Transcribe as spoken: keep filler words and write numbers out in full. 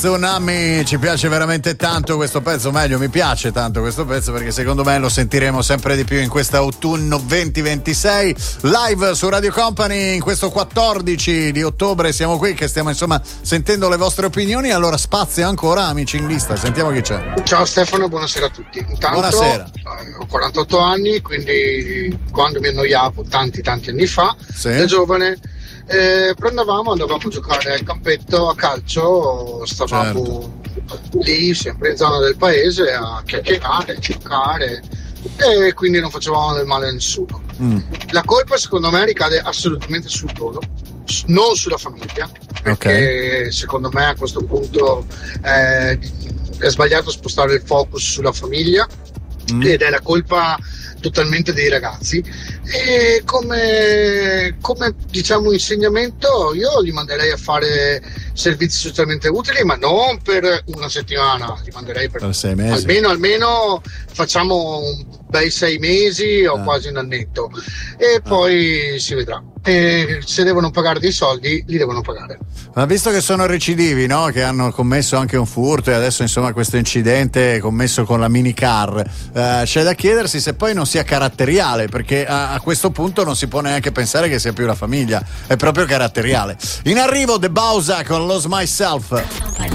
Tsunami, ci piace veramente tanto questo pezzo, meglio mi piace tanto questo pezzo perché secondo me lo sentiremo sempre di più in quest'autunno venti ventisei live su Radio Company in questo quattordici di ottobre. Siamo qui che stiamo insomma sentendo le vostre opinioni, allora spazio ancora amici in lista, sentiamo chi c'è. Ciao Stefano, buonasera a tutti. Intanto, buonasera. Eh, ho quarantotto anni, quindi quando mi annoiavo tanti tanti anni fa, sì. da giovane, Eh, prendevamo, andavamo a giocare al campetto a calcio, stavamo certo. lì sempre in zona del paese a chiacchierare, a giocare e quindi non facevamo del male a nessuno. Mm. La colpa secondo me ricade assolutamente sul loro, non sulla famiglia, perché okay. secondo me a questo punto eh, è sbagliato spostare il focus sulla famiglia mm. ed è la colpa totalmente dei ragazzi. E come, come diciamo insegnamento io li manderei a fare servizi socialmente utili, ma non per una settimana, li manderei per, per sei mesi. almeno almeno facciamo un bei sei mesi o ah. quasi un annetto e ah. poi si vedrà. E se devono pagare dei soldi li devono pagare. Ma visto che sono recidivi, no? Che hanno commesso anche un furto e adesso insomma questo incidente commesso con la minicar, eh, c'è da chiedersi se poi non sia caratteriale, perché a, a questo punto non si può neanche pensare che sia più la famiglia, è proprio caratteriale. In arrivo The Bausa con Lose Myself.